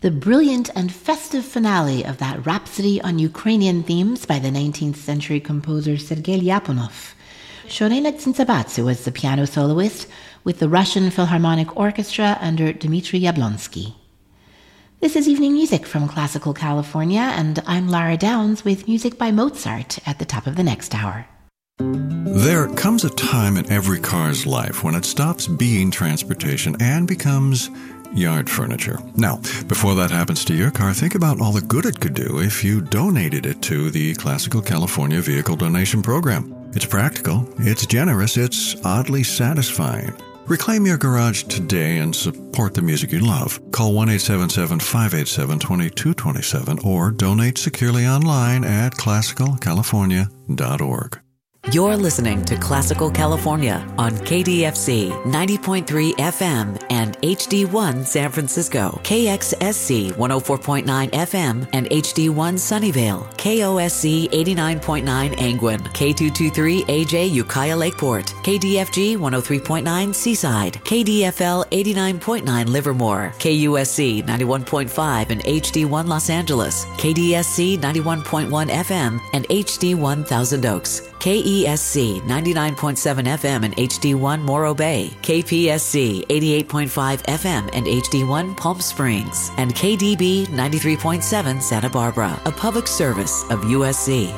the brilliant and festive finale of that rhapsody on Ukrainian themes by the 19th century composer Sergei Lyapunov. Shorena Tsintsabatsu was the piano soloist with the Russian Philharmonic Orchestra under Dmitry Yablonsky. This is Evening Music from Classical California, and I'm Lara Downs with music by Mozart at the top of the next hour. There comes a time in every car's life when it stops being transportation and becomes yard furniture. Now, before that happens to your car, think about all the good it could do if you donated it to the Classical California Vehicle Donation Program. It's practical, it's generous, it's oddly satisfying. Reclaim your garage today and support the music you love. Call 1-877-587-2227 or donate securely online at classicalcalifornia.org. You're listening to Classical California on KDFC 90.3 FM and HD1 San Francisco, KXSC 104.9 FM and HD1 Sunnyvale, KOSC 89.9 Angwin, K223AJ Ukiah Lakeport, KDFG 103.9 Seaside, KDFL 89.9 Livermore, KUSC 91.5 and HD1 Los Angeles, KDSC 91.1 FM and HD1 Thousand Oaks, KESC 99.7 FM and HD1 Morro Bay, KPSC 88.5 FM and HD1 Palm Springs, and KDB 93.7 Santa Barbara, a public service of USC.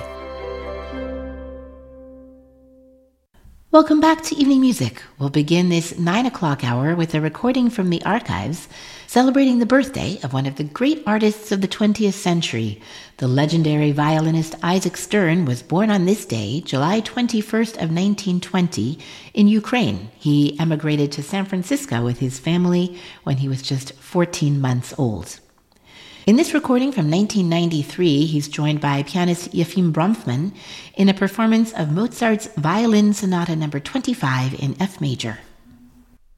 Welcome back to Evening Music. We'll begin this 9 o'clock hour with a recording from the archives celebrating the birthday of one of the great artists of the 20th century. The legendary violinist Isaac Stern was born on this day, July 21st of 1920, in Ukraine. He emigrated to San Francisco with his family when he was just 14 months old. In this recording from 1993, he's joined by pianist Yefim Bronfman in a performance of Mozart's Violin Sonata No. 25 in F major.